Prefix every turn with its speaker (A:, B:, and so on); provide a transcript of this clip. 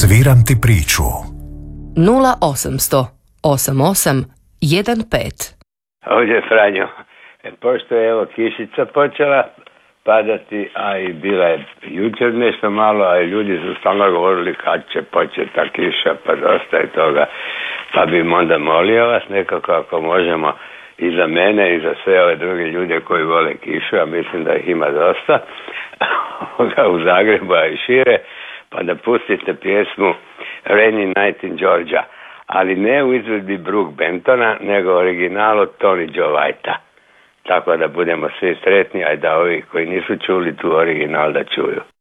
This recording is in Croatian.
A: Sviram ti priču.
B: 0800 88 15.
C: Ovdje je Franjo. Pošto je evo kišica počela padati, a i bila je jučer nešto malo, a i ljudi su stalno govorili kad će početi ta kiša, pa dosta je toga. Pa bi onda molio vas nekako ako možemo i za mene i za sve ove druge ljude koji vole kišu, a mislim da ih ima dosta u Zagrebu, a i šire, pa da pustite pjesmu Rainy Night in Georgia, ali ne u izvedbi Brook Bentona, nego originalu Tony Joe Whitea. Tako da budemo svi sretni, a da ovi koji nisu čuli tu original da čuju.